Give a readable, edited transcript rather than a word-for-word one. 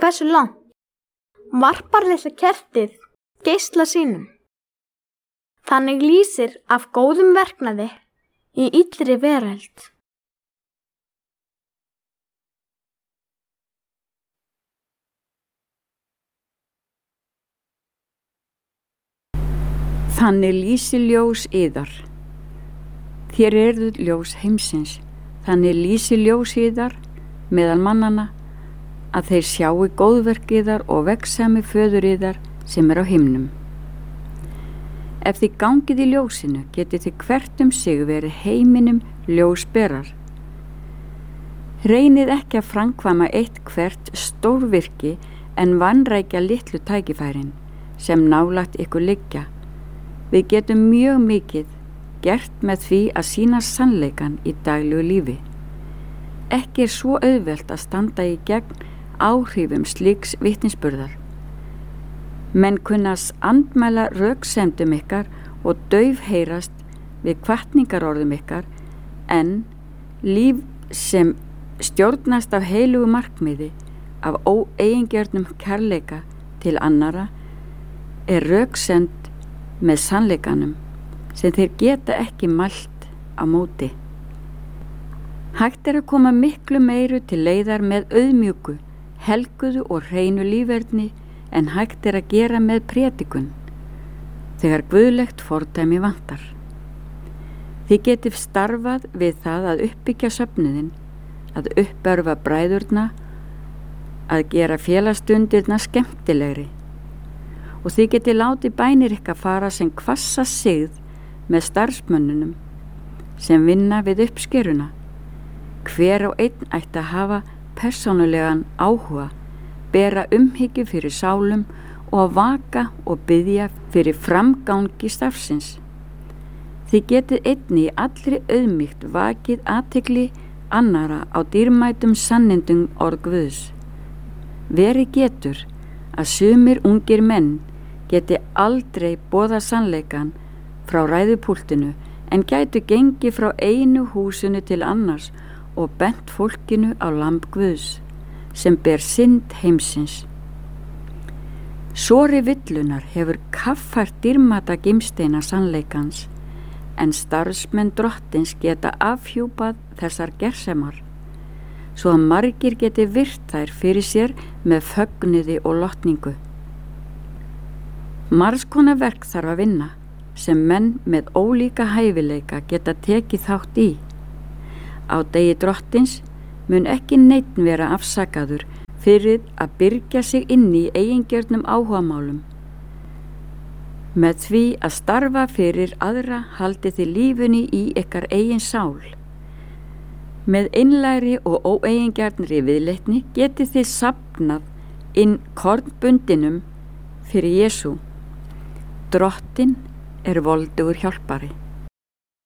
hversu langt varpar litla kertið geisla sínum. Þannig lýsir af góðum verknaði í illri veröld. Þannig lýsi ljós yðar. Þér eruð ljós heimsins. Þannig lýsi ljós yðar meðal mannanna að þeir sjáu góðverk yðar og vegsami föður yðar sem er á himnum. Ef þið gangið í ljósinu getið þið hvert sig verið heiminum ljósberar. Reynið ekki að framkvæma eitt hvert stórvirki en vanrækja litlu tækifærin sem nálægt ykkur liggja. Við getum mjög mikið gert með því að sýna sannleikan í daglegu lífi. Ekki svo auðvelt að standa í gegn áhrifum slíks vitnisburðar. Menn kunnas andmæla röksemdum ykkar og daufheyrast við hvatningarorðum ykkar, en líf sem stjórnast af heilugu markmiði, af óeigingjörnum kærleika til annara, er röksemd með sannleikanum sem þeir geta ekki mælt á móti. Hægt er að koma miklu meiru til leiðar með auðmjúku, helguðu og hreinu líferni en hægt er að gera með prédikun þegar guðlegt fordæmi vantar. Þið getið starfað við það að uppbyggja söfnuðinn, að uppörfa bræðurna, að gera félagsstundirna skemmtilegri. Og þið getið látið bænir ykkar fara sem hvassa sigð með starfsmönnunum sem vinna við uppskeruna. Hver á einn ætti að hafa persónulegan áhuga, bera umhyggju fyrir sálum og að vaka og biðja fyrir framgangi starfsins. Þið getið einnig í allri auðmýkt vakið athygli annara á dýrmætum sannindum orð Guðs. Verið getur að sumir ungir menn geti aldrei boðað sannleikan frá ræðupúltinu en gætu gengið frá einu húsinu til annars og bent fólkinu á lamb Guðs sem ber synd heimsins. Sori villunar hefur kaffært dýrmata gimsteina sannleikans, en starfsmenn drottins geta afhjúpað þessar gersemar, svo að margir geti virt þær fyrir sér með fögnuði og lotningu. Margskonar verk þarf að vinna sem menn með ólíka hæfileika geta tekið þátt í. Á degi drottins mun ekki neinn vera afsakaður fyrir að byrgja sig inn í eigingjörnum áhugamálum. Með því að starfa fyrir aðra haldið þið lífunni í ykkar eigin sál. Með einlægri og óeigingjörnri viðleitni getið þið safnað inn kornbundinum fyrir Jesú. Drottinn er voldugur hjálpari.